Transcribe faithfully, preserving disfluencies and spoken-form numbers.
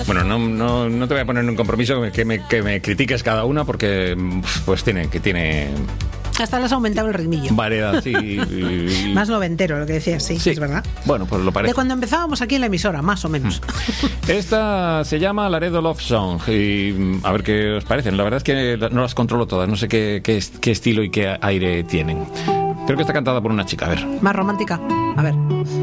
Bueno, no, no, no te voy a poner en un compromiso que me, que me critiques cada una porque pues tiene que tiene... Hasta le has aumentado el ritmillo. Variedad, sí. Y, y... Más noventero, lo que decías, sí, sí, es verdad. Bueno, pues lo parece. De cuando empezábamos aquí en la emisora, más o menos. Esta se llama Laredo Love Song y a ver qué os parecen. La verdad es que no las controlo todas, no sé qué, qué, qué estilo y qué aire tienen. Creo que está cantada por una chica, a ver. Más romántica, a ver.